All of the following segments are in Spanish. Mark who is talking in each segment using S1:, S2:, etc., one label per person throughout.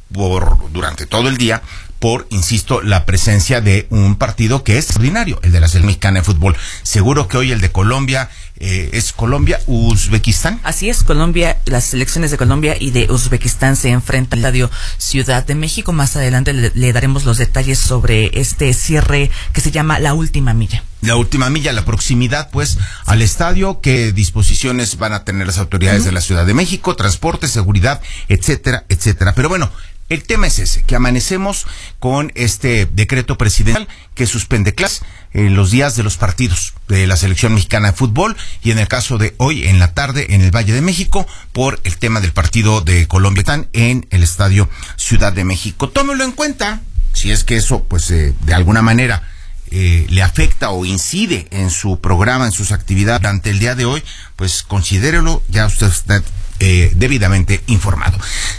S1: durante todo el día por, insisto, la presencia de un partido que es extraordinario, el de la selección mexicana de fútbol. Seguro que hoy el de Colombia, es Colombia-Uzbekistán.
S2: Así es, Colombia, las selecciones de Colombia y de Uzbekistán se enfrentan al estadio Ciudad de México. Más adelante le daremos los detalles sobre este cierre que se llama La Última Milla.
S1: La última milla, la proximidad, pues, al estadio, qué disposiciones van a tener las autoridades de la Ciudad de México, transporte, seguridad, etcétera, etcétera. Pero bueno, el tema es ese, que amanecemos con este decreto presidencial que suspende clases en los días de los partidos de la selección mexicana de fútbol y en el caso de hoy en la tarde en el Valle de México por el tema del partido de Colombia en el estadio Ciudad de México. Tómelo en cuenta, si es que eso, pues, de alguna manera le afecta o incide en su programa, en sus actividades durante el día de hoy, pues considérelo, ya usted está debidamente informado.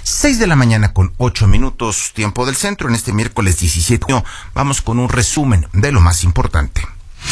S1: 6:08 a.m, tiempo del centro, en este miércoles 17 de junio, vamos con un resumen de lo más importante.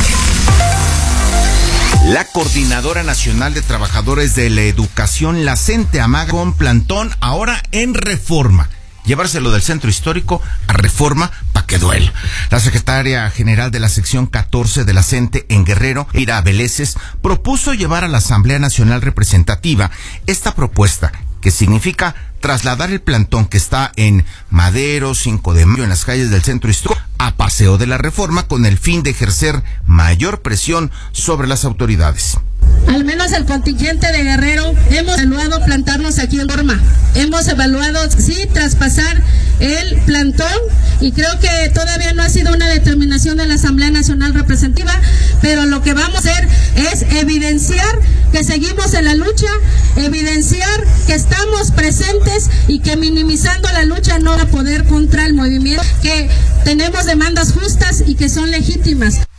S1: La Coordinadora Nacional de Trabajadores de la Educación, la CENTE, amaga con plantón ahora en Reforma. Llevárselo del centro histórico a Reforma para que duela. La secretaria general de la sección 14 de la CENTE en Guerrero, Ira Veleses, propuso llevar a la Asamblea Nacional Representativa esta propuesta, que significa trasladar el plantón que está en Madero, 5 de Mayo, en las calles del centro histórico, a Paseo de la Reforma, con el fin de ejercer mayor presión sobre las autoridades.
S3: Al menos el contingente de Guerrero hemos evaluado plantarnos aquí en Reforma. Hemos evaluado, sí, traspasar el plantón, y creo que todavía no ha sido una determinación de la Asamblea Nacional Representativa, pero lo que vamos a hacer es evidenciar que seguimos en la lucha, evidenciar que estamos presentes y que minimizando la lucha no va a poder contra el movimiento, que tenemos demandas justas y que son legítimas.